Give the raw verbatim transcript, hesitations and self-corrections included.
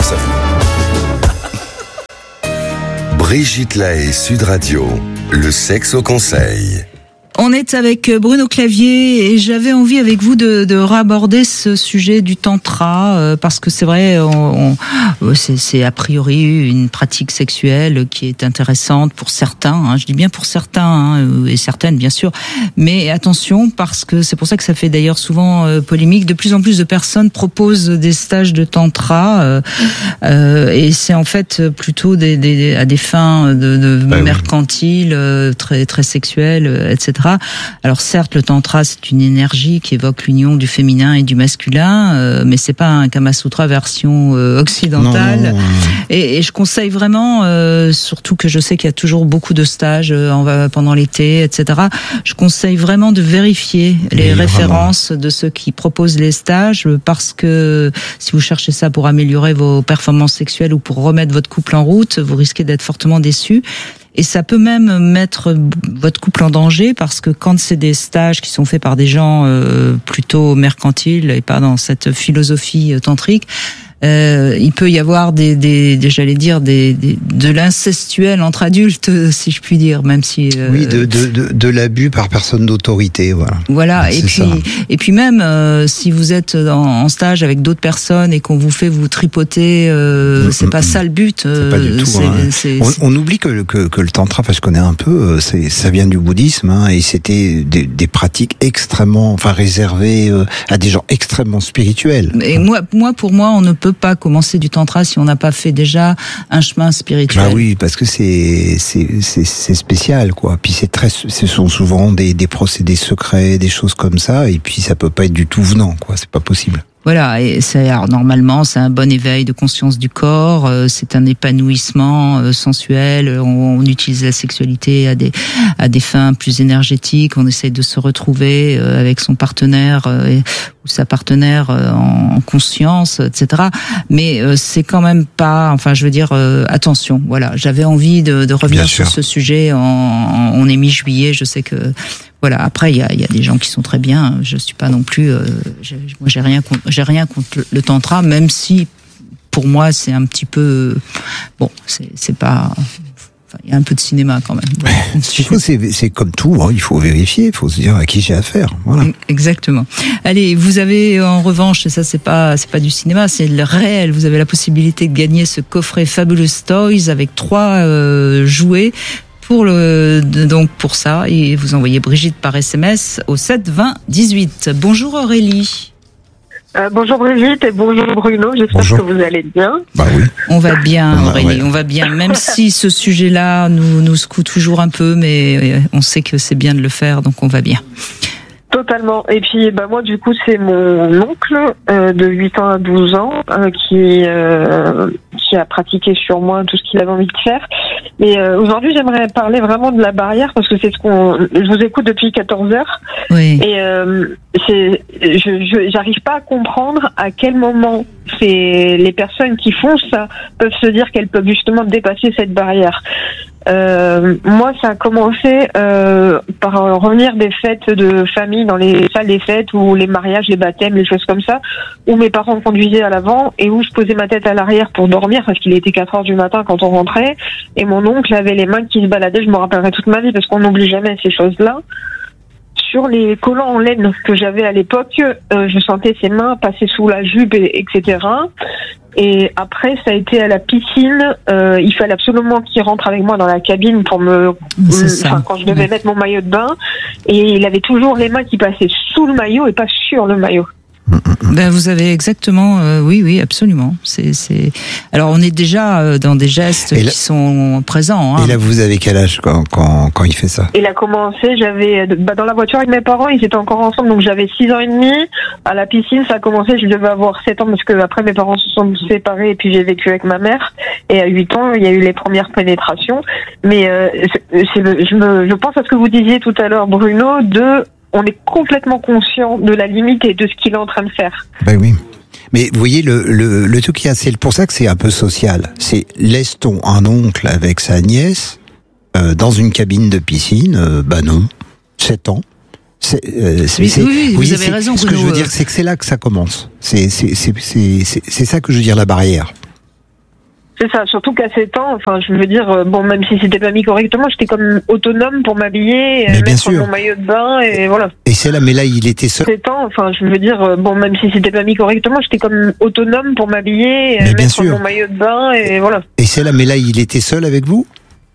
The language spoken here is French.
grâce à vous. Brigitte Lahaie, Sud Radio, le sexe au conseil. On est avec Bruno Clavier et j'avais envie avec vous de, de raborder ce sujet du tantra euh, parce que c'est vrai, on, on, c'est, c'est a priori une pratique sexuelle qui est intéressante pour certains. Hein, je dis bien pour certains hein, et certaines bien sûr, mais attention parce que c'est pour ça que ça fait d'ailleurs souvent euh, polémique. De plus en plus de personnes proposent des stages de tantra euh, euh, et c'est en fait plutôt des, des, à des fins de, de bah mercantiles, euh, très très sexuelles, et cetera. Alors certes, le tantra c'est une énergie qui évoque l'union du féminin et du masculin, euh, mais c'est pas un Kama Sutra version euh, occidentale. Non, non, non. Et, et je conseille vraiment, euh, surtout que je sais qu'il y a toujours beaucoup de stages euh, en, pendant l'été, et cetera. Je conseille vraiment de vérifier les oui, références vraiment. de ceux qui proposent les stages, parce que si vous cherchez ça pour améliorer vos performances sexuelles ou pour remettre votre couple en route, vous risquez d'être fortement déçus. Et ça peut même mettre votre couple en danger parce que quand c'est des stages qui sont faits par des gens euh, plutôt mercantiles et pas dans cette philosophie tantrique, euh, il peut y avoir des, des, des j'allais dire des, des de l'incestuel entre adultes, si je puis dire, même si euh, oui, de, de, de, de l'abus par personne d'autorité, voilà. Voilà, c'est et puis ça. et puis même euh, si vous êtes en, en stage avec d'autres personnes et qu'on vous fait vous tripoter, euh, mmh, c'est mmh, pas ça le but. C'est pas du tout. C'est, hein. c'est, on, on oublie que, que, que le tantra, parce que je connais un peu, c'est, ça vient du bouddhisme, hein, et c'était des, des pratiques extrêmement, enfin réservées euh, à des gens extrêmement spirituels. Et moi, moi, pour moi, on ne peut pas commencer du tantra si on n'a pas fait déjà un chemin spirituel. Bah oui, parce que c'est c'est c'est, c'est spécial, quoi. Puis c'est très, ce sont souvent des des procédés secrets, des choses comme ça, et puis ça peut pas être du tout venant, quoi. C'est pas possible. Voilà, et c'est, alors, normalement, c'est un bon éveil de conscience du corps, euh, c'est un épanouissement euh, sensuel, on, on utilise la sexualité à des à des fins plus énergétiques, on essaye de se retrouver euh, avec son partenaire euh, ou sa partenaire euh, en, en conscience, et cetera. Mais euh, c'est quand même pas, enfin, je veux dire, euh, attention, voilà, j'avais envie de, de revenir Bien sur sûr. ce sujet, en, en, on est mi-juillet, je sais que... Voilà. Après, il y a, il y a des gens qui sont très bien. Je suis pas non plus. Euh, j'ai, moi, j'ai rien contre, j'ai rien contre le, le tantra, même si pour moi c'est un petit peu. Bon, c'est, c'est pas. Enfin, il y a un peu de cinéma quand même. Ouais. C'est, c'est comme tout. Hein, il faut vérifier. Il faut se dire à qui j'ai affaire. Voilà. Exactement. Allez, vous avez en revanche, et ça c'est pas, c'est pas du cinéma, c'est le réel. Vous avez la possibilité de gagner ce coffret Fabulous Toys avec trois euh, jouets. Pour le, donc pour ça, et vous envoyez Brigitte par S M S au sept vingt dix-huit. Bonjour Aurélie. Euh, bonjour Brigitte et bonjour Bruno, j'espère bonjour. que vous allez bien. Bah oui. On va bien on a, Aurélie, ouais. on va bien, même si ce sujet-là nous, nous secoue toujours un peu, mais on sait que c'est bien de le faire, donc on va bien. Totalement. Et puis bah moi du coup c'est mon oncle euh, de huit ans à douze ans euh, qui euh, qui a pratiqué sur moi tout ce qu'il avait envie de faire. Mais euh, aujourd'hui j'aimerais parler vraiment de la barrière parce que c'est ce qu'on je vous écoute depuis quatorze heures. Oui. Et euh, c'est je, je j'arrive pas à comprendre à quel moment c'est les personnes qui font ça peuvent se dire qu'elles peuvent justement dépasser cette barrière. Euh, moi, ça a commencé euh, par revenir des fêtes de famille dans les salles des fêtes ou les mariages, les baptêmes, les choses comme ça, où mes parents me conduisaient à l'avant et où je posais ma tête à l'arrière pour dormir parce qu'il était quatre heures du matin quand on rentrait et mon oncle avait les mains qui se baladaient. Je me rappellerai toute ma vie parce qu'on n'oublie jamais ces choses-là. Sur les collants en laine que j'avais à l'époque, euh, je sentais ses mains passer sous la jupe, et, etc. Et après, ça a été à la piscine. Euh, il fallait absolument qu'il rentre avec moi dans la cabine pour me, enfin, quand je devais ouais. mettre mon maillot de bain. Et il avait toujours les mains qui passaient sous le maillot et pas sur le maillot. Ben vous avez exactement, euh, oui, oui, absolument. C'est, c'est. Alors on est déjà euh, dans des gestes là, qui sont présents. Hein. Et là, vous avez quel âge quand quand quand il fait ça? Il a commencé, j'avais bah, dans la voiture avec mes parents, ils étaient encore ensemble, donc j'avais six ans et demi. À la piscine, ça a commencé, je devais avoir sept ans parce que après mes parents se sont séparés et puis j'ai vécu avec ma mère. Et à huit ans, il y a eu les premières pénétrations. Mais euh, c'est, c'est le, je me, je pense à ce que vous disiez tout à l'heure, Bruno, de on est complètement conscient de la limite et de ce qu'il est en train de faire. Ben oui. Mais vous voyez, le, le, le truc, c'est pour ça que c'est un peu social. C'est laisse-t-on un oncle avec sa nièce euh, dans une cabine de piscine? euh, Bah non, sept ans. C'est, euh, c'est, oui, c'est, oui, vous voyez, avez raison. Ce que je veux dire, c'est que c'est là que ça commence. C'est, c'est, c'est, c'est, c'est, c'est ça que je veux dire, la barrière. C'est ça, surtout qu'à sept ans, enfin, je veux dire, euh, bon, même si c'était pas mis correctement, j'étais comme autonome pour m'habiller, Mais euh, bien mettre sûr. mon maillot de bain, et voilà. Et c'est là, mais là, il était seul. sept ans, enfin, je veux dire, euh, bon, même si c'était pas mis correctement, j'étais comme autonome pour m'habiller, euh, Mais bien mettre sûr. mon maillot de bain, et voilà. Et c'est là, mais là, il était seul avec vous?